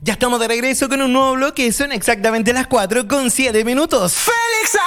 Ya estamos de regreso con un nuevo bloque, son exactamente las 4:07. ¡Félix!